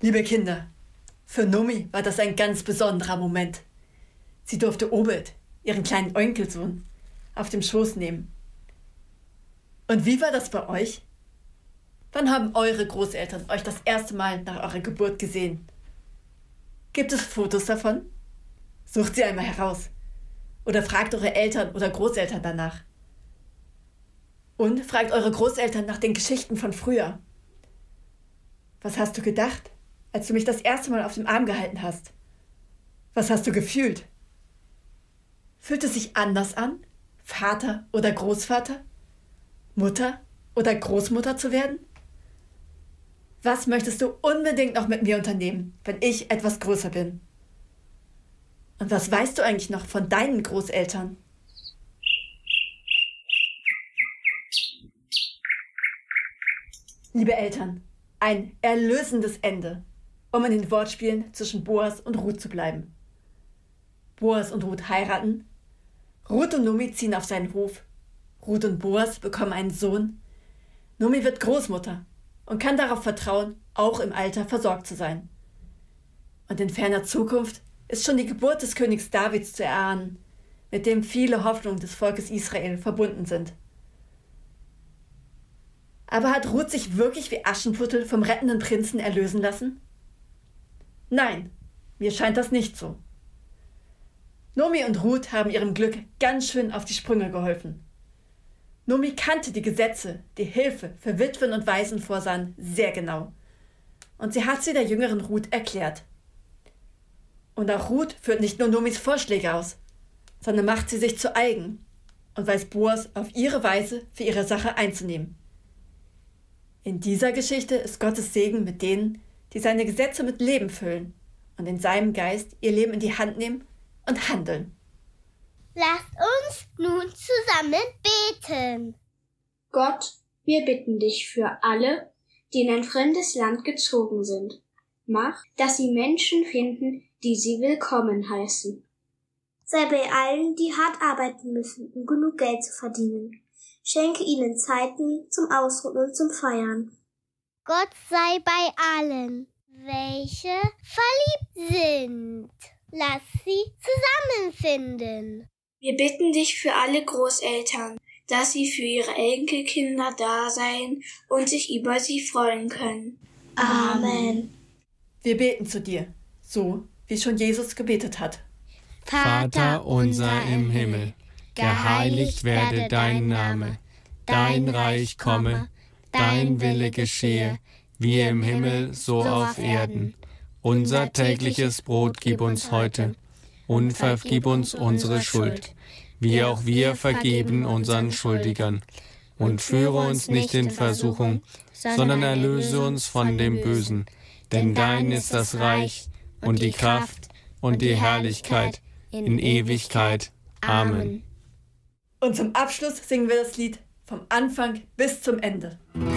Liebe Kinder, für Nomi war das ein ganz besonderer Moment. Sie durfte Obed, ihren kleinen Enkelsohn, auf dem Schoß nehmen. Und wie war das bei euch? Wann haben eure Großeltern euch das erste Mal nach eurer Geburt gesehen? Gibt es Fotos davon? Sucht sie einmal heraus. Oder fragt eure Eltern oder Großeltern danach. Und fragt eure Großeltern nach den Geschichten von früher. Was hast du gedacht, als du mich das erste Mal auf dem Arm gehalten hast? Was hast du gefühlt? Fühlt es sich anders an, Vater oder Großvater, Mutter oder Großmutter zu werden? Was möchtest du unbedingt noch mit mir unternehmen, wenn ich etwas größer bin? Und was weißt du eigentlich noch von deinen Großeltern? Liebe Eltern, ein erlösendes Ende, um in den Wortspielen zwischen Boas und Ruth zu bleiben. Boas und Ruth heiraten, Ruth und Nomi ziehen auf seinen Hof, Ruth und Boas bekommen einen Sohn, Nomi wird Großmutter und kann darauf vertrauen, auch im Alter versorgt zu sein. Und in ferner Zukunft ist schon die Geburt des Königs Davids zu erahnen, mit dem viele Hoffnungen des Volkes Israel verbunden sind. Aber hat Ruth sich wirklich wie Aschenputtel vom rettenden Prinzen erlösen lassen? Nein, mir scheint das nicht so. Nomi und Ruth haben ihrem Glück ganz schön auf die Sprünge geholfen. Nomi kannte die Gesetze, die Hilfe für Witwen und Waisen vorsahen, sehr genau. Und sie hat sie der jüngeren Ruth erklärt. Und auch Ruth führt nicht nur Nomis Vorschläge aus, sondern macht sie sich zu eigen und weiß Boas auf ihre Weise für ihre Sache einzunehmen. In dieser Geschichte ist Gottes Segen mit denen, die seine Gesetze mit Leben füllen und in seinem Geist ihr Leben in die Hand nehmen und handeln. Lasst uns nun zusammen beten. Gott, wir bitten dich für alle, die in ein fremdes Land gezogen sind. Mach, dass sie Menschen finden, die sie willkommen heißen. Sei bei allen, die hart arbeiten müssen, um genug Geld zu verdienen. Schenke ihnen Zeiten zum Ausruhen und zum Feiern. Gott sei bei allen, welche verliebt sind. Lass sie zusammenfinden. Wir bitten dich für alle Großeltern, dass sie für ihre Enkelkinder da sein und sich über sie freuen können. Amen. Wir beten zu dir, so wie schon Jesus gebetet hat. Vater unser im Himmel, geheiligt werde dein Name, dein Reich komme, dein Wille geschehe, wie im Himmel, so auf Erden. Unser tägliches Brot gib uns heute und vergib uns unsere Schuld, wie auch wir vergeben unseren Schuldigern. Und führe uns nicht in Versuchung, sondern erlöse uns von dem Bösen. Denn dein ist das Reich und die Kraft und die Herrlichkeit in Ewigkeit. Amen. Und zum Abschluss singen wir das Lied vom Anfang bis zum Ende.